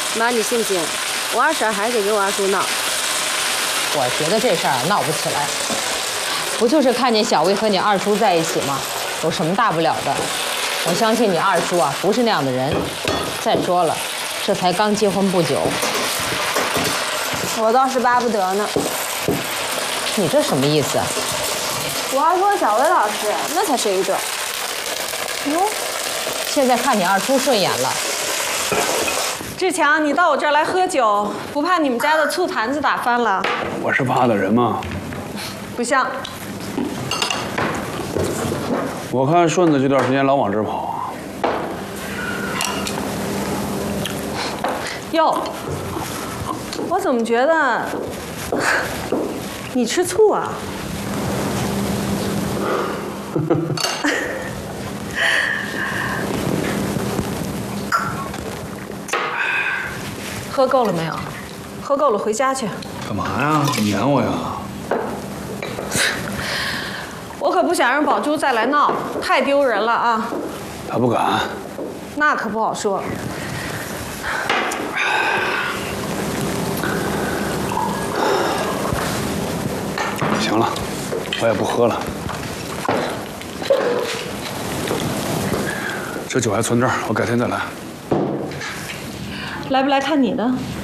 妈，你信不信？我二婶还得给我二叔闹。 我觉得这事儿闹不起来，不就是看见小薇和你二叔在一起吗？有什么大不了的？我相信你二叔啊，不是那样的人。再说了，这才刚结婚不久。 我倒是巴不得呢。 你这什么意思啊？ 我还说小薇老师，那才是一对。 哟，现在看你二叔顺眼了。 志强，你到我这儿来喝酒，不怕你们家的醋坛子打翻了？ 我是怕的人吗？ 不像。 我看顺子这段时间老往这儿跑。 哟，我怎么觉得你吃醋啊？喝够了没有？喝够了回家去。 干嘛呀？撵我呀？ 我可不想让宝珠再来闹，太丢人了啊！ 他不敢。 那可不好说。 行了，我也不喝了。这酒还存这儿，我改天再来。 来不来看你的？